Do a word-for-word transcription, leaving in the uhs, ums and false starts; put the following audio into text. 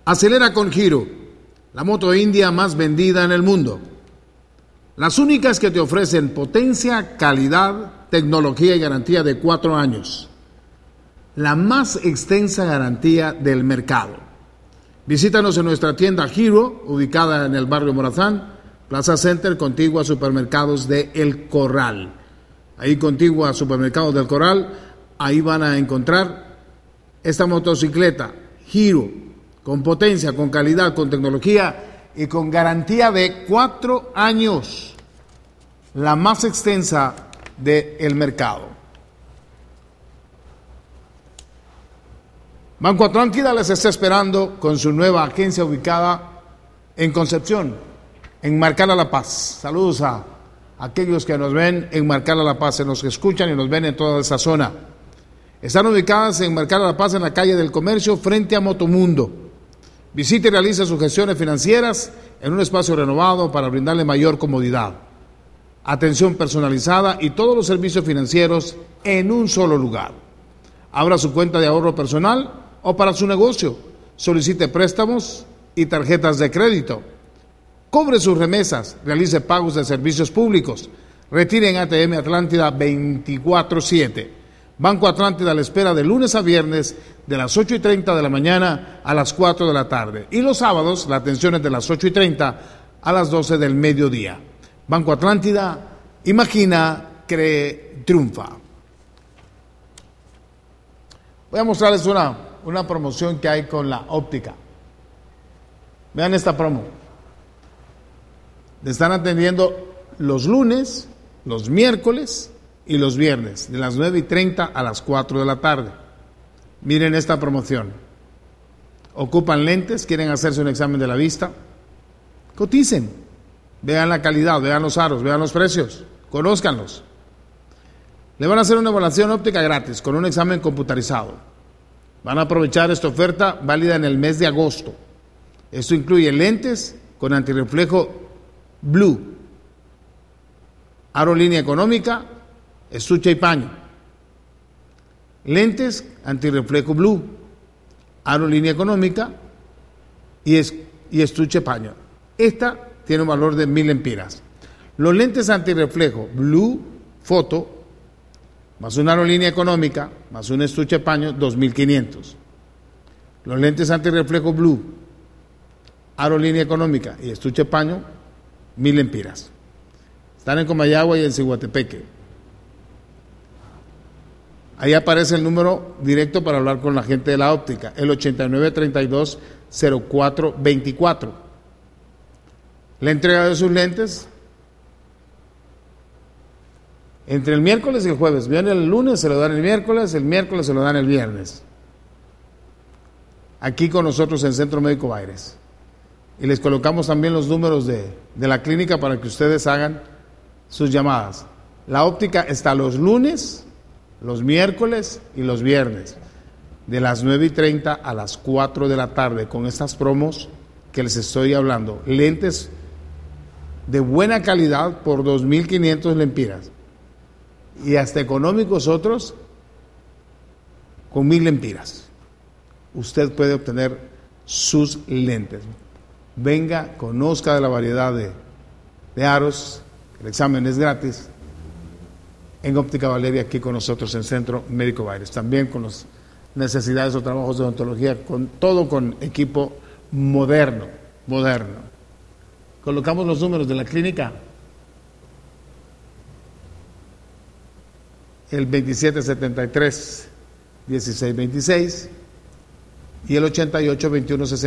Acelera con Giro, la moto india más vendida en el mundo. Las únicas que te ofrecen potencia, calidad, tecnología y garantía de cuatro años. La más extensa garantía del mercado. Visítanos en nuestra tienda Giro, ubicada en el barrio Morazán, Plaza Center, contigua a supermercados de El Corral. Ahí contigua a supermercados del Corral, ahí van a encontrar esta motocicleta Giro, con potencia, con calidad, con tecnología y con garantía de cuatro años. La más extensa del mercado. Banco Atlántida les está esperando con su nueva agencia ubicada en Concepción, en Marcala La Paz. Saludos a aquellos que nos ven en Marcala La Paz, se nos escuchan y nos ven en toda esa zona. Están ubicadas en Marcala La Paz, en la calle del Comercio, frente a Motomundo. Visite y realice sus gestiones financieras en un espacio renovado para brindarle mayor comodidad, atención personalizada y todos los servicios financieros en un solo lugar. Abra su cuenta de ahorro personal o para su negocio. Solicite préstamos y tarjetas de crédito. Cobre sus remesas, realice pagos de servicios públicos. Retire en A T M Atlántida veinticuatro siete. Banco Atlántida le espera de lunes a viernes de las ocho y treinta de la mañana a las cuatro de la tarde. Y los sábados la atención es de las ocho y treinta a las doce del mediodía. Banco Atlántida, imagina, cree, triunfa. Voy a mostrarles una, una promoción que hay con la óptica. Vean esta promo. Le están atendiendo los lunes, los miércoles y los viernes, de las nueve y treinta a las cuatro de la tarde. Miren esta promoción. Ocupan lentes, quieren hacerse un examen de la vista. Coticen. Vean la calidad, vean los aros, vean los precios, conózcanlos. Le van a hacer una evaluación óptica gratis con un examen computarizado. Van a aprovechar esta oferta válida en el mes de agosto. Esto incluye lentes con antirreflejo Blue, aro línea económica, estuche y paño. Lentes antirreflejo Blue, aro línea económica y, es, y estuche paño. Esta tiene un valor de mil lempiras. Los lentes antirreflejo Blue Photo, más una aerolínea económica, más un estuche paño, dos mil quinientos. Los lentes antirreflejo Blue, aerolínea económica y estuche paño, mil lempiras. Están en Comayagua y en Ciguatepeque. Ahí aparece el número directo para hablar con la gente de la óptica, el ochenta y nueve treinta y dos cero cuatro veinticuatro. La entrega de sus lentes entre el miércoles y el jueves. Viene el lunes, se lo dan el miércoles, el miércoles se lo dan el viernes. Aquí con nosotros en Centro Médico Baires. Y les colocamos también los números de, de la clínica para que ustedes hagan sus llamadas. La óptica está los lunes, los miércoles y los viernes, de las nueve y treinta a las cuatro de la tarde, con estas promos que les estoy hablando. Lentes de buena calidad por dos mil quinientos lempiras. Y hasta económicos otros con mil lempiras. Usted puede obtener sus lentes. Venga, conozca de la variedad de, de aros. El examen es gratis en Óptica Valeria, aquí con nosotros en Centro Médico Baires. También con las necesidades o trabajos de odontología, con todo con equipo moderno, moderno. Colocamos los números de la clínica. El veintisiete setenta y tres dieciséis veintiséis y el ochenta y ocho veintiuno sesenta.